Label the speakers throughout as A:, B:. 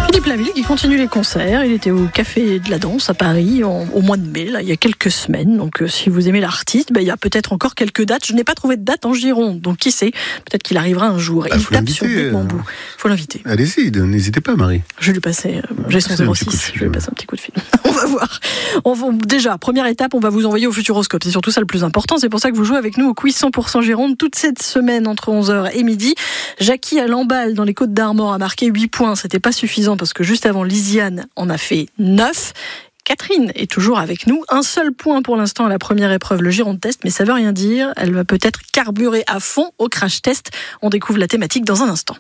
A: Philippe Laville qui continue les concerts. Il était au Café de la Danse à Paris au mois de mai, là, il y a quelques semaines. Donc si vous aimez l'artiste, il y a peut-être encore quelques dates. Je n'ai pas trouvé de date en Gironde, donc qui sait, peut-être qu'il arrivera un jour. Il tape sur le bambou. Il faut l'inviter.
B: Allez-y, n'hésitez pas, Marie.
A: Je vais lui passer, j'ai son 06, je vais lui passer un petit coup de fil. On va voir. Déjà, première étape, on va vous envoyer au Futuroscope. C'est surtout ça le plus important. C'est pour ça que vous jouez avec nous au quiz 100% Gironde toute cette semaine entre 11h et midi. Jackie à Lamballe dans les Côtes d'Armor a marqué 8 points. C'était pas suffisant parce que juste avant, Lisiane en a fait 9. Catherine est toujours avec nous. Un seul point pour l'instant à la première épreuve, le Gironde Test, mais ça veut rien dire. Elle va peut-être carburer à fond au crash test. On découvre la thématique dans un instant.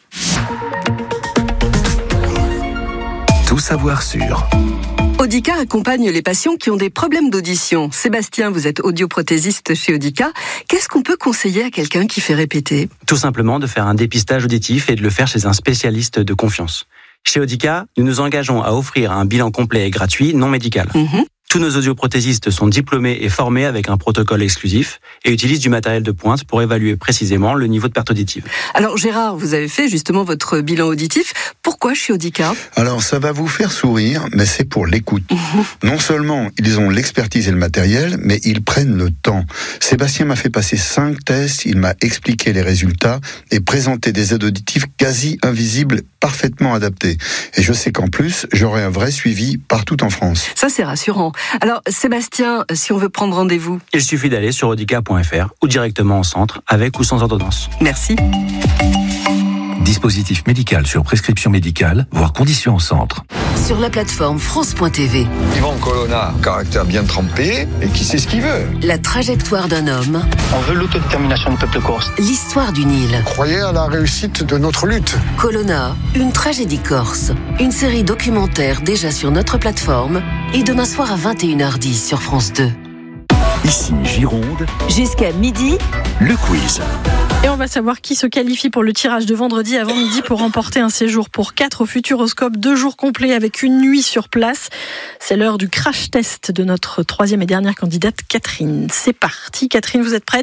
C: Tout savoir sur
D: Audica accompagne les patients qui ont des problèmes d'audition. Sébastien, vous êtes audioprothésiste chez Audica. Qu'est-ce qu'on peut conseiller à quelqu'un qui fait répéter ?
E: Tout simplement de faire un dépistage auditif et de le faire chez un spécialiste de confiance. Chez Audica, nous nous engageons à offrir un bilan complet et gratuit, non médical. Tous nos audioprothésistes sont diplômés et formés avec un protocole exclusif et utilisent du matériel de pointe pour évaluer précisément le niveau de perte auditive.
D: Alors Gérard, vous avez fait justement votre bilan auditif. Pourquoi chez Audica ?
B: Alors ça va vous faire sourire, mais c'est pour l'écoute. Non seulement ils ont l'expertise et le matériel, mais ils prennent le temps. Sébastien m'a fait passer 5 tests, il m'a expliqué les résultats et présenté des aides auditives quasi invisibles, parfaitement adaptées. Et je sais qu'en plus, j'aurai un vrai suivi partout en France.
D: Ça c'est rassurant. Alors Sébastien, si on veut prendre rendez-vous ?
E: Il suffit d'aller sur audica.fr ou directement en centre, avec ou sans ordonnance.
D: Merci.
C: Dispositif médical sur prescription médicale, voire conditions en centre.
F: Sur la plateforme France.tv.
G: Yvan Colonna, caractère bien trempé et qui sait ce qu'il veut.
F: La trajectoire d'un homme.
H: On veut l'autodétermination du peuple corse.
F: L'histoire d'une île.
G: Croyez à la réussite de notre lutte.
F: Colonna, une tragédie corse. Une série documentaire déjà sur notre plateforme et demain soir à 21h10 sur France 2.
C: Ici Gironde,
F: Jusqu'à midi,
C: le quiz.
A: Et on va savoir qui se qualifie pour le tirage de vendredi avant midi pour remporter un séjour pour 4 au Futuroscope, 2 jours complets avec une nuit sur place. C'est l'heure du crash test de notre 3e et dernière candidate, Catherine. C'est parti. Catherine, vous êtes prête ?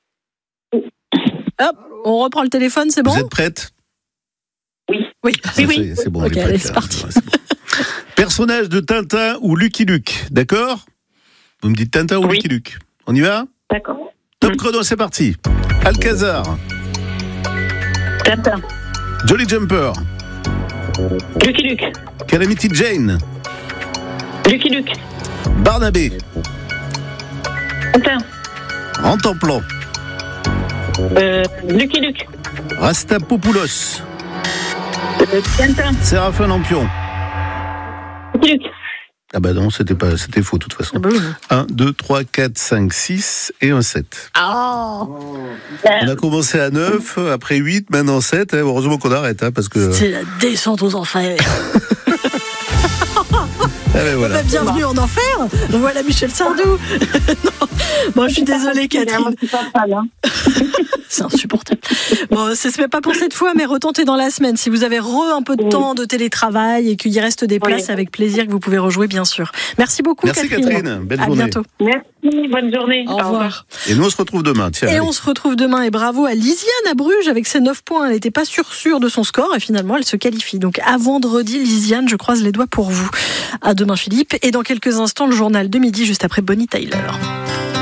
A: Hop, on reprend le téléphone, c'est bon ?
B: Vous êtes prête ?
A: Oui.
B: C'est bon,
A: Ok,
B: elle est prête,
A: allez, c'est
B: là.
A: parti.
B: Ouais, c'est bon. Personnage de Tintin ou Lucky Luke, d'accord ? Vous me dites Tintin ou Lucky Luke. On y va ?
I: D'accord.
B: Top chrono, c'est parti. Alcazar.
I: Tintin.
B: Jolly Jumper.
I: Lucky Luke.
B: Calamity Jane.
I: Lucky Luke.
B: Barnabé.
I: Tintin.
B: Rantanplan.
I: Lucky Luke.
B: Rastapopoulos.
I: Tintin.
B: Séraphin Lampion.
I: Lucky Luke.
B: Ah bah non, c'était faux de toute façon.
A: Ah bah oui.
B: 1, 2, 3, 4, 5, 6 et un 7.
A: Oh,
B: On a commencé à 9, après 8, maintenant 7. Heureusement qu'on arrête, parce que...
A: c'est la descente aux enfers.
B: Ah ben voilà.
A: Bienvenue en enfer. Voilà Michel Sardou. Non. Bon, je suis désolée, Catherine. C'est insupportable. Bon, ça se fait pas pour cette fois, mais retentez dans la semaine. Si vous avez un peu de temps de télétravail et qu'il y reste des places, avec plaisir que vous pouvez rejouer, bien sûr. Merci beaucoup,
B: Merci Catherine. Belle
A: à
B: journée.
A: bientôt.
I: Merci, bonne journée.
A: Au revoir.
B: Et nous on se retrouve demain. Tiens,
A: Et
B: allez.
A: on se retrouve demain. Et bravo à Lisiane à Bruges avec ses 9 points. Elle n'était pas sûre de son score et finalement elle se qualifie. Donc à vendredi, Lisiane, je croise les doigts pour vous. À demain Philippe. Et dans quelques instants, le journal de midi juste après Bonnie Tyler.